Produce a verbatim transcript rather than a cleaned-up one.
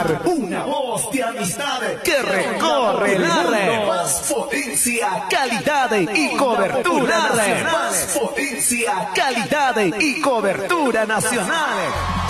escuchar una voz de amistad que recorre la red. Más potencia, calidad y cobertura nacional. Más potencia, calidad y cobertura nacional.